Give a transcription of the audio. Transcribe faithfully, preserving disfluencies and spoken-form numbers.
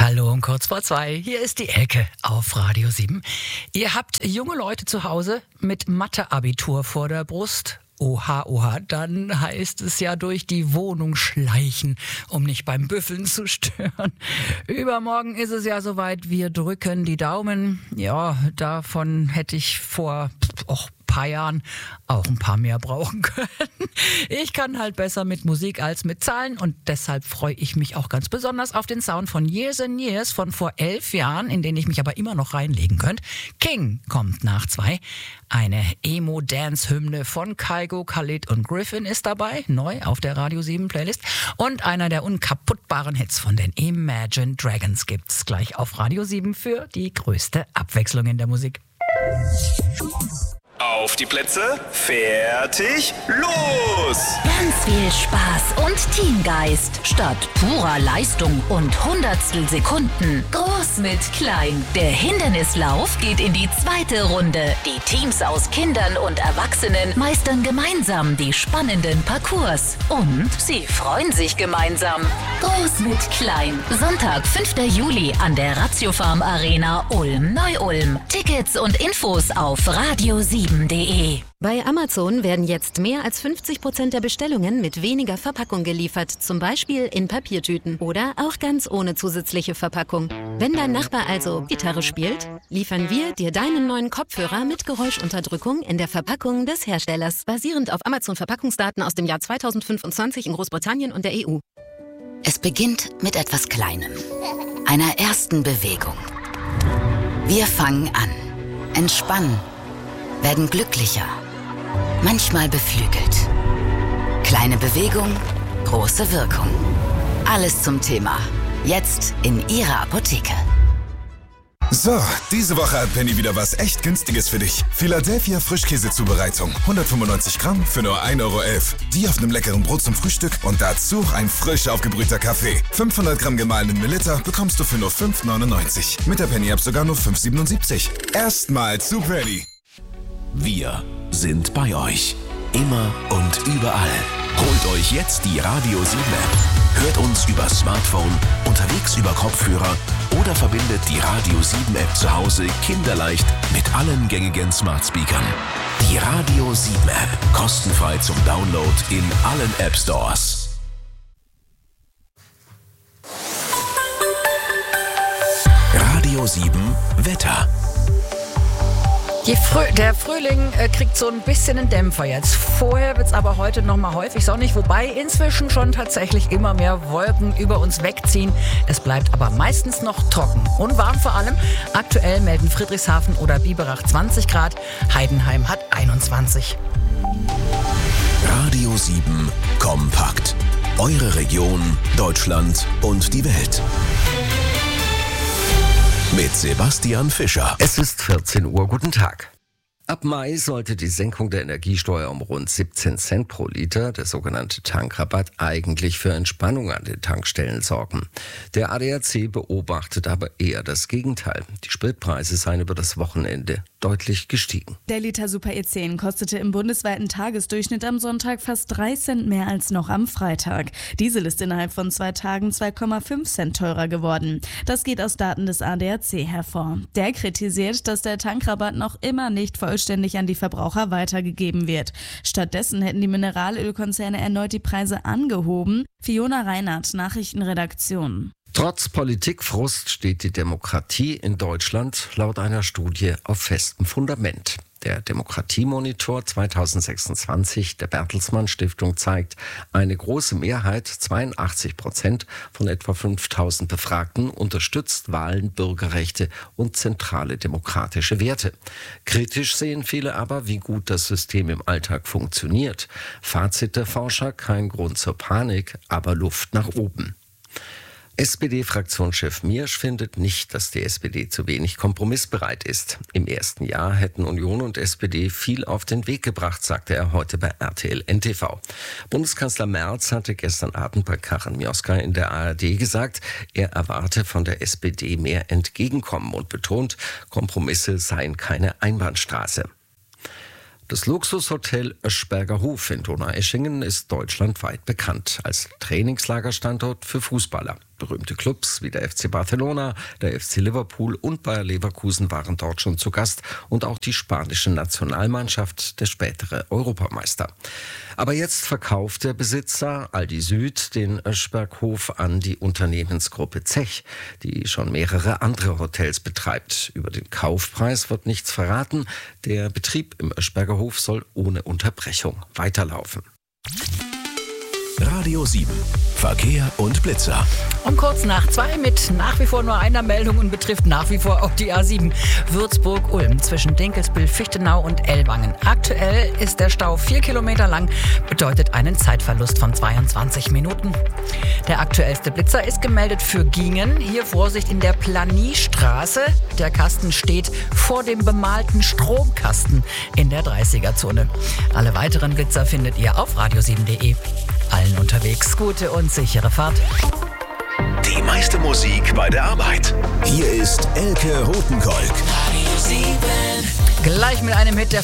Hallo um kurz vor zwei, hier ist die Elke auf Radio sieben. Ihr habt junge Leute zu Hause mit Mathe-Abitur vor der Brust. Oha, oha, dann heißt es ja durch die Wohnung schleichen, um nicht beim Büffeln zu stören. Übermorgen ist es ja soweit, wir drücken die Daumen. Ja, davon hätte ich vor och, paar Jahren auch ein paar mehr brauchen können. Ich kann halt besser mit Musik als mit Zahlen und deshalb freue ich mich auch ganz besonders auf den Sound von Years and Years von vor elf Jahren, in den ich mich aber immer noch reinlegen könnte. King kommt nach zwei. Eine Emo-Dance-Hymne von Kygo, Khalid und Griffin ist dabei, neu auf der Radio sieben Playlist. Und einer der unkaputtbaren Hits von den Imagine Dragons gibt's gleich auf Radio sieben für die größte Abwechslung in der Musik. Auf die Plätze, fertig, los! Ganz viel Spaß und Teamgeist statt purer Leistung und Hundertstel Sekunden. Groß mit klein. Der Hindernislauf geht in die zweite Runde. Die Teams aus Kindern und Erwachsenen meistern gemeinsam die spannenden Parcours. Und sie freuen sich gemeinsam. Groß mit klein. Sonntag, fünfter Juli an der Ratiofarm Arena Ulm-Neu-Ulm. Tickets und Infos auf radio sieben punkt de. Bei Amazon werden jetzt mehr als fünfzig Prozent der Bestellungen mit weniger Verpackung geliefert, zum Beispiel in Papiertüten oder auch ganz ohne zusätzliche Verpackung. Wenn dein Nachbar also Gitarre spielt, liefern wir dir deinen neuen Kopfhörer mit Geräuschunterdrückung in der Verpackung des Herstellers, basierend auf Amazon-Verpackungsdaten aus dem Jahr zweitausendfünfundzwanzig in Großbritannien und der E U. Es beginnt mit etwas Kleinem, einer ersten Bewegung. Wir fangen an, entspannen, werden glücklicher, manchmal beflügelt. Kleine Bewegung, große Wirkung. Alles zum Thema. Jetzt in Ihrer Apotheke. So, diese Woche hat Penny wieder was echt Günstiges für dich. Philadelphia Frischkäsezubereitung. hundertfünfundneunzig Gramm für nur ein Euro elf. Die auf einem leckeren Brot zum Frühstück und dazu ein frisch aufgebrühter Kaffee. fünfhundert Gramm gemahlenen Milliliter bekommst du für nur fünf neunundneunzig. Mit der Penny-App sogar nur fünf siebenundsiebzig. Erstmal zu Penny. Wir sind bei euch. Immer und überall. Holt euch jetzt die Radio sieben App. Hört uns über Smartphone, unterwegs über Kopfhörer oder verbindet die Radio sieben App zu Hause kinderleicht mit allen gängigen Smart Speakern. Die Radio sieben App. Kostenfrei zum Download in allen App Stores. Radio sieben Wetter. Die Frö- der Frühling äh, kriegt so ein bisschen einen Dämpfer jetzt. Vorher wird es aber heute noch mal häufig sonnig, wobei inzwischen schon tatsächlich immer mehr Wolken über uns wegziehen. Es bleibt aber meistens noch trocken und warm vor allem. Aktuell melden Friedrichshafen oder Biberach zwanzig Grad, Heidenheim hat einundzwanzig. Radio sieben Kompakt. Eure Region, Deutschland und die Welt. Mit Sebastian Fischer. Es ist vierzehn Uhr, guten Tag. Ab Mai sollte die Senkung der Energiesteuer um rund siebzehn Cent pro Liter, der sogenannte Tankrabatt, eigentlich für Entspannung an den Tankstellen sorgen. Der A D A C beobachtet aber eher das Gegenteil. Die Spritpreise seien über das Wochenende deutlich gestiegen. Der Liter Super E zehn kostete im bundesweiten Tagesdurchschnitt am Sonntag fast drei Cent mehr als noch am Freitag. Diesel ist innerhalb von zwei Tagen zwei Komma fünf Cent teurer geworden. Das geht aus Daten des A D A C hervor. Der kritisiert, dass der Tankrabatt noch immer nicht vollständig an die Verbraucher weitergegeben wird. Stattdessen hätten die Mineralölkonzerne erneut die Preise angehoben. Fiona Reinhardt, Nachrichtenredaktion. Trotz Politikfrust steht die Demokratie in Deutschland laut einer Studie auf festem Fundament. Der Demokratiemonitor zweitausendsechsundzwanzig der Bertelsmann Stiftung zeigt, eine große Mehrheit, zweiundachtzig Prozent von etwa fünftausend Befragten, unterstützt Wahlen, Bürgerrechte und zentrale demokratische Werte. Kritisch sehen viele aber, wie gut das System im Alltag funktioniert. Fazit der Forscher: kein Grund zur Panik, aber Luft nach oben. S P D-Fraktionschef Miersch findet nicht, dass die S P D zu wenig kompromissbereit ist. Im ersten Jahr hätten Union und S P D viel auf den Weg gebracht, sagte er heute bei R T L N T V. Bundeskanzler Merz hatte gestern Abend bei Karin Mioska in der A R D gesagt, er erwarte von der S P D mehr Entgegenkommen und betont, Kompromisse seien keine Einbahnstraße. Das Luxushotel Öschberger Hof in Donaueschingen ist deutschlandweit bekannt als Trainingslagerstandort für Fußballer. Berühmte Clubs wie der F C Barcelona, der F C Liverpool und Bayer Leverkusen waren dort schon zu Gast und auch die spanische Nationalmannschaft, der spätere Europameister. Aber jetzt verkauft der Besitzer Aldi Süd den Öschberghof an die Unternehmensgruppe Zech, die schon mehrere andere Hotels betreibt. Über den Kaufpreis wird nichts verraten. Der Betrieb im Öschberger Hof soll ohne Unterbrechung weiterlaufen. Radio sieben. Verkehr und Blitzer. Um kurz nach zwei mit nach wie vor nur einer Meldung und betrifft nach wie vor auch die A sieben. Würzburg-Ulm zwischen Dinkelsbühl, Fichtenau und Ellwangen. Aktuell ist der Stau vier Kilometer lang, bedeutet einen Zeitverlust von zweiundzwanzig Minuten. Der aktuellste Blitzer ist gemeldet für Gingen. Hier Vorsicht in der Planiestraße. Der Kasten steht vor dem bemalten Stromkasten in der dreißiger-Zone. Alle weiteren Blitzer findet ihr auf radio sieben punkt de. Allen unterwegs gute und sichere Fahrt. Die meiste Musik bei der Arbeit. Hier ist Elke Rotenkolk. Gleich mit einem Hit der